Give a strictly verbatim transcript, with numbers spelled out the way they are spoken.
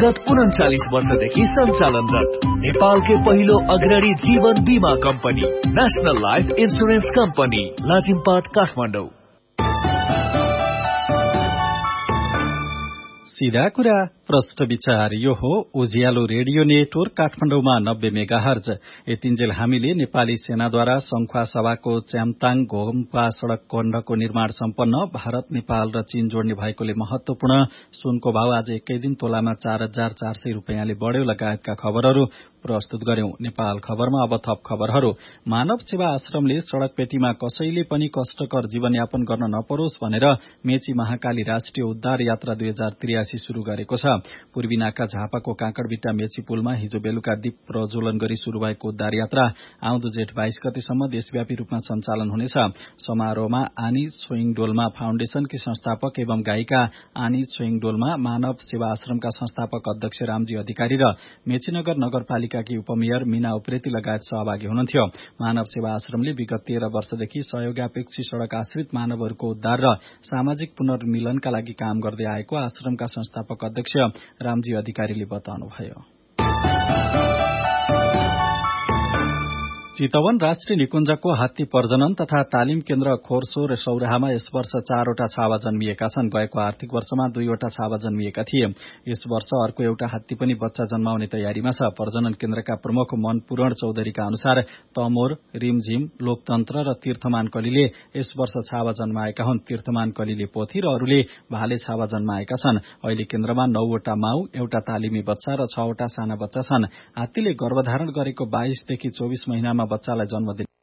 विगत उन्चालिस वर्षदेखि सञ्चालनरत नेपालकै पहिलो अग्रणी जीवन बीमा company national life insurance company Lazimpat Kathmandu. सीधा कुरा प्रश्न विचार यो हो उज्यालो रेडियो नेटवर्क काठमाडौँमा नब्बे मेगाहर्ज। यतिन्जेल हामीले नेपाली सेनाद्वारा संखुवा सभाको च्याम्ताङ घोम्पा सड़क खण्डको निर्माण सम्पन्न भारत नेपाल र चीन जोड्ने भएकोले महत्वपूर्ण सुनको भाव आज एकै दिन तोलामा चार हजार चार सय रूपियाँले बढ़्यो लगायतका खबरहरू प्रस्तुत गर्यौं। नेपाल खबरमा अब थप खबरहरू। मानव सेवा आश्रमले सड़क पेटीमा कसैले पनि कष्टकर जीवनयापन गर्न नपरोस् भनेर मेची महाकाली राष्ट्रिय उद्धार यात्रा दुई हजार त्रियासी शुरू गरेको छ। पूर्वी नाका झापाको काँकडबिटा मेची पुलमा हिजो बेलुका दीप प्रज्वलन गरी शुरू भएको उद्धार यात्रा आउँदो जेठ बाइस गतेसम्म देशव्यापी रूपमा सञ्चालन हुनेछ। समारोहमा आनी छोइङडोल्मा फाउन्डेशनकी संस्थापक एवं गायिका आनी छोइङडोल्मा मानव सेवा आश्रमका संस्थापक अध्यक्ष रामजी अधिकारी र मेचीनगर नगरपालिकाकी उपमेयर मीना उप्रेती लगायत सहभागी हुनुहुन्थ्यो। मानव सेवा आश्रमले विगत तेह्र वर्षदेखि सहयोगापेक्षी सड़क आश्रित मानवहरूको उद्धार र सामाजिक पुनर्मिलनका लागि काम गर्दै आएको आश्रमका संस्थापक अध्यक्ष रामजी अधिकारीले बताउनुभयो। चितवन राष्ट्रिय निकुञ्जको हात्ती प्रजनन तथा तालिम केन्द्र खोरसो र सौराहामा यस वर्ष चारवटा छावा जन्मिएका छन्। गएको आर्थिक वर्षमा दुईवटा छावा जन्मिएका थिए। यस वर्ष अर्को एउटा हात्ती पनि बच्चा जन्माउने तयारीमा छ। प्रजनन केन्द्रका प्रमुख मनपूरण चौधरीका अनुसार तमोर, रिमझिम, लोकतन्त्र र तीर्थमान कलीले यस वर्ष छावा जन्माएका हुन्। तीर्थमान कलीले पोथी र अरूले भाले छावा जन्माएका छन्। अहिले केन्द्रमा नौवटा माउ, एउटा तालिमी बच्चा र छवटा साना बच्चा छन्। हात्तीले गर्भधारण गरेको बाइसदेखि चौबिस महिनामा बच्चालाई जन्म दिने